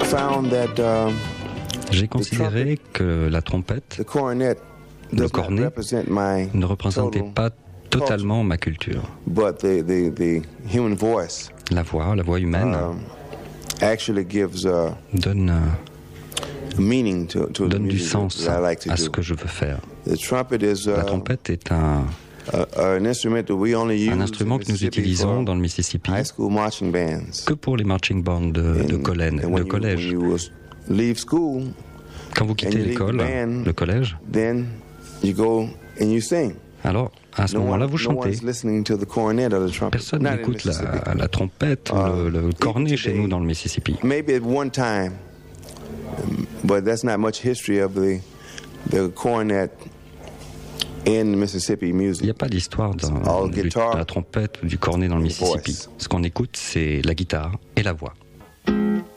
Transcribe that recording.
J'ai considéré que la trompette, le cornet, ne représentait pas totalement ma culture. La voix humaine, donne du sens à ce que je veux faire. La trompette est un instrument que nous utilisons dans le Mississippi que pour les marching bands de collège. Quand vous quittez l'école, le collège, alors à ce moment-là, vous chantez. Personne n'écoute la trompette ou le cornet chez nous dans le Mississippi. Il n'y a pas d'histoire de la trompette ou du cornet dans le Mississippi. Ce qu'on écoute, c'est la guitare et la voix.